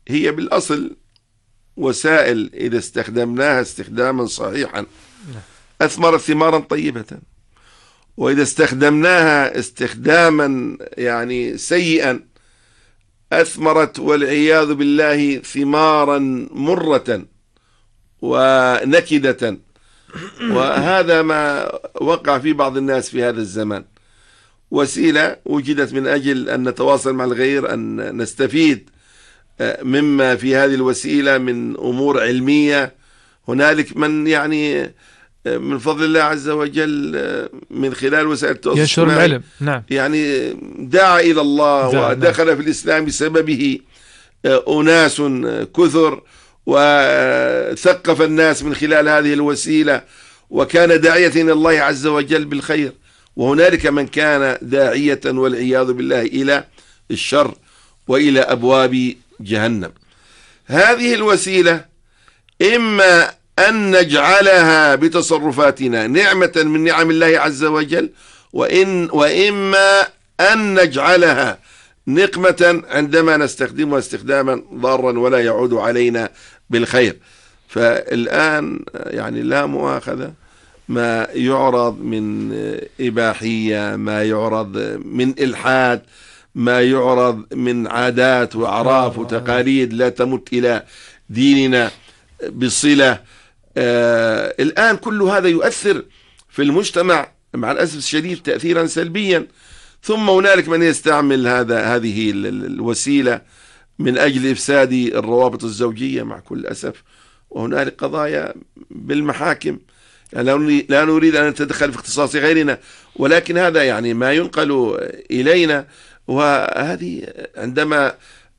هي بالأصل وسائل إذا استخدمناها استخداما صحيحا أثمرت ثمارا طيبة، وإذا استخدمناها استخداما يعني سيئا أثمرت والعياذ بالله ثمارا مرة ونكدة. وهذا ما وقع في بعض الناس في هذا الزمان. وسيلة وجدت من أجل أن نتواصل مع الغير، أن نستفيد مما في هذه الوسيلة من أمور علمية. هنالك من يعني من فضل الله عز وجل من خلال وسائل التواصل ينشر العلم، نعم، يعني دعا إلى الله ودخل في الإسلام بسببه أناس كثر، وثقف الناس من خلال هذه الوسيلة، وكان داعية إلى الله عز وجل بالخير. وهنالك من كان داعية والعياذ بالله إلى الشر وإلى أبواب جهنم. هذه الوسيلة إما أن نجعلها بتصرفاتنا نعمة من نعم الله عز وجل، وإما أن نجعلها نقمة عندما نستخدمها استخداما ضارا ولا يعود علينا بالخير. فالآن يعني لا مؤاخذة ما يعرض من إباحية، ما يعرض من إلحاد، ما يعرض من عادات وأعراف وتقاليد لا تمت إلى ديننا بصلة، الآن كل هذا يؤثر في المجتمع مع الأسف الشديد تأثيرا سلبيا. ثم هنالك من يستعمل هذه الوسيلة من أجل إفساد الروابط الزوجية مع كل أسف. وهنالك قضايا بالمحاكم، يعني لا نريد أن نتدخل في اختصاص غيرنا، ولكن هذا يعني ما ينقل إلينا. وهذه عندما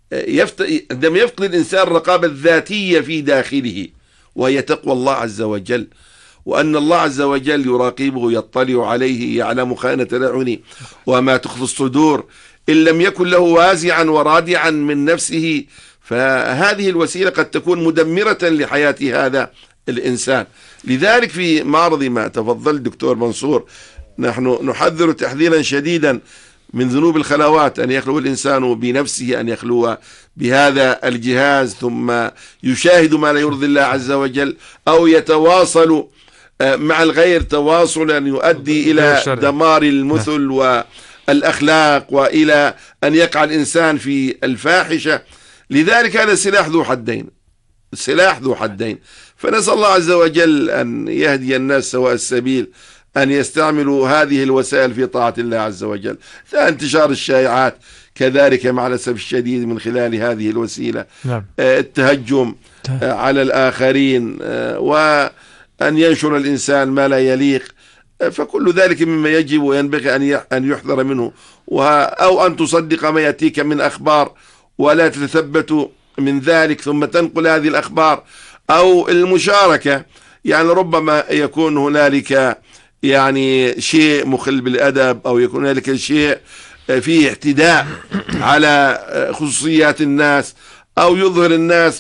يفقد الإنسان الرقابة الذاتية في داخله، وهي تقوى الله عز وجل، وأن الله عز وجل يراقبه، يطلع عليه، يعلم خائنة الأعين وما تخفي الصدور، إن لم يكن له وازعا ورادعا من نفسه، فهذه الوسيلة قد تكون مدمرة لحياة هذا الإنسان. لذلك في معرض ما تفضل دكتور منصور نحن نحذر تحذيرا شديدا من ذنوب الخلوات، أن يخلو الإنسان بنفسه، أن يخلو بهذا الجهاز ثم يشاهد ما لا يرضي الله عز وجل، أو يتواصل مع الغير تواصلا يؤدي إلى دمار المثل والأخلاق، وإلى أن يقع الإنسان في الفاحشة. لذلك هذا سلاح ذو حدين، سلاح ذو حدين. فنسأل الله عز وجل أن يهدي الناس سواء السبيل، أن يستعملوا هذه الوسائل في طاعة الله عز وجل. انتشار الشائعات كذلك مع الأسف الشديد من خلال هذه الوسيلة، نعم. التهجم على الآخرين، وأن ينشر الإنسان ما لا يليق، فكل ذلك مما يجب وينبغي أن يحذر منه، أو أن تصدق ما يأتيك من أخبار ولا تتثبت من ذلك ثم تنقل هذه الأخبار، أو المشاركة. يعني ربما يكون هنالك يعني شيء مخل بالأدب، أو يكون هنالك شيء فيه اعتداء على خصوصيات الناس، أو يظهر الناس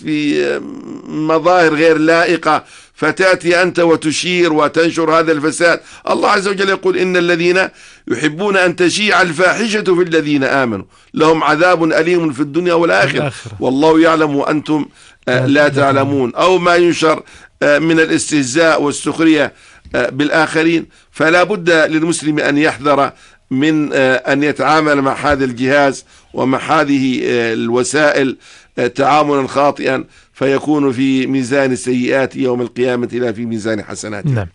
بمظاهر غير لائقة، فتأتي أنت وتشير وتنشر هذا الفساد. الله عز وجل يقول إن الذين يحبون أن تشيع الفاحشة في الذين آمنوا لهم عذاب أليم في الدنيا والآخرة والله يعلم وأنتم لا تعلمون. أو ما ينشر من الاستهزاء والسخرية بالآخرين. فلا بد للمسلم أن يحذر من أن يتعامل مع هذا الجهاز ومع هذه الوسائل تعاملا خاطئا، فيكون في ميزان سيئات يوم القيامة لا في ميزان حسنات. نعم.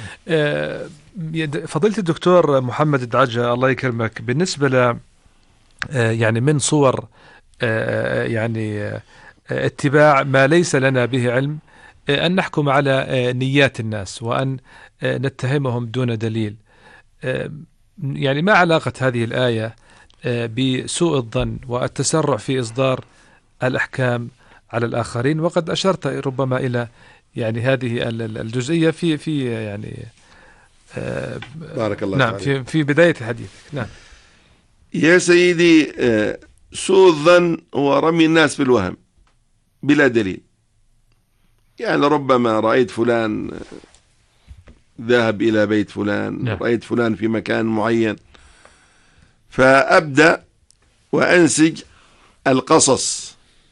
فضيلة الدكتور محمد الدعجة الله يكرمك، بالنسبة ل يعني من صور يعني اتباع ما ليس لنا به علم، أن نحكم على نيات الناس وأن نتهمهم دون دليل، يعني ما علاقة هذه الآية بسوء الظن والتسرع في إصدار الأحكام على الآخرين؟ وقد أشرت ربما إلى يعني هذه الجزئية في يعني بارك الله نعم في بداية حديثك. نعم يا سيدي، سوء الظن هو رمي الناس بالوهم بلا دليل. يعني ربما رأيت فلان ذهب إلى بيت فلان، نعم. رأيت فلان في مكان معين، فأبدأ وأنسج القصص